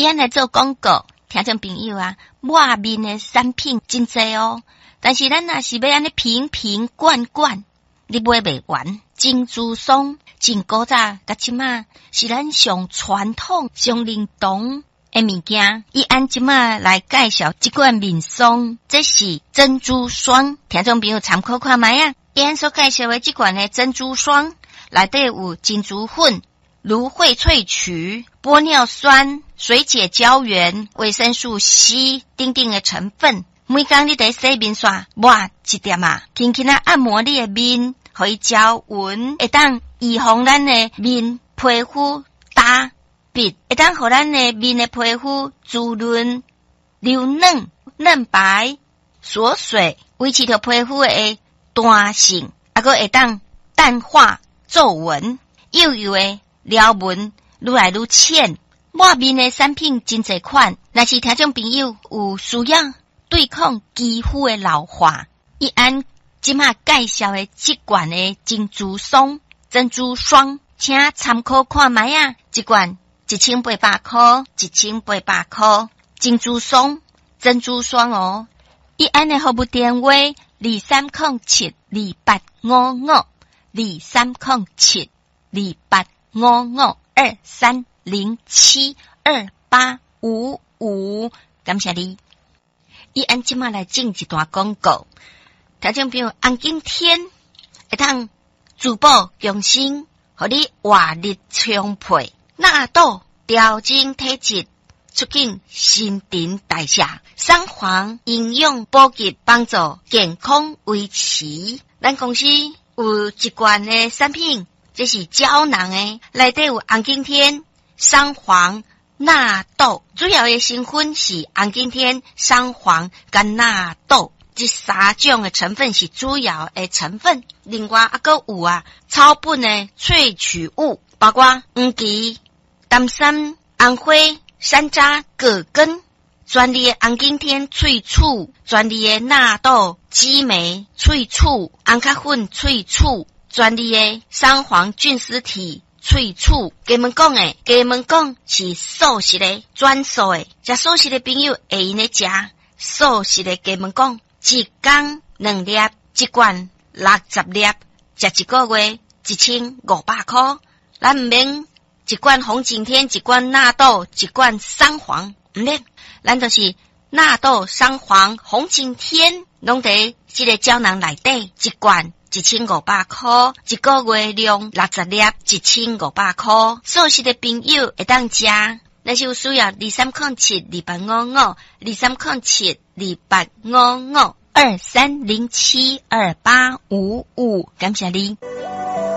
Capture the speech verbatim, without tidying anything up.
伊安来做广告，听众朋友啊，抹面的产品真侪哦，但是咱若是要安尼瓶瓶罐罐，你买袂完。珍珠松真古早，甲即马是咱上传统、上灵动的物件。伊按即马来介绍即款面霜，这是珍珠霜，听众朋友参考看卖啊。伊按所介绍的即款的珍珠霜，内底有珍珠粉、芦荟萃取、玻尿酸、水解胶原、维生素 C 等等的成分。每工你得洗面刷抹一点啊，轻轻啊按摩你的面。可以胶纹，会当预防咱的面皮肤干瘪，会当互咱的面的皮肤滋润、流嫩、嫩白、锁水，维持着皮肤的弹性，啊，个会当淡化皱纹，幼幼的撩纹愈来愈浅。抹面的产品真侪款，若是听众朋友有需要对抗肌肤的老化，一按。即马介绍的即罐的珍珠霜、珍珠霜，请参考看卖啊！一罐一千八百块，一千八百块。珍珠霜、珍珠霜哦，伊安的服务电话二三零七二八五五，二三零七二八五五，二三零七二八五五，感谢你。伊安即马来进一段广告。听众朋友，红景天会当珠宝强身，互你活力充沛，纳豆调整体质，促进新陈代谢，三黄营养补给，帮助健康维持。咱公司有一罐的产品，这是胶囊的，内底有红景天、三黄、纳豆，主要的成分是红景天、三黄跟纳豆。这三种的成分是主要的成分，另外还个有啊草本的萃取物，包括黄芪、丹参、红花、山楂、葛根，专利的红景天萃取，专利的纳豆、激酶萃取，红咖粉萃取，专利的三黄菌丝体萃取。给们讲诶，给们讲是素食的，专素的，食素食的朋友会用咧食素食的，给们讲。一天两粒，一罐六十粒，食一个月一千五百块。咱唔免一罐红景天，一罐纳豆，一罐三黄，唔免，咱就是纳豆、三黄、红景天，拢伫这个胶囊内底，一罐一千五百块，一个月量六十粒，一千五百块。素食的朋友会当食。那是有需要二三零七二八五五，二三零七二八五五，二三零七二八五五，感谢你。